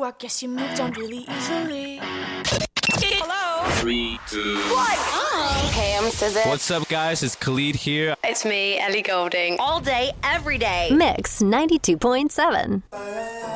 I guess you moved on really easily. Hello? 3, 2. What? Hey, I'm SZA. What's up, guys? It's Khalid here. It's me, Ellie Goulding. All day, every day. Mix 92.7.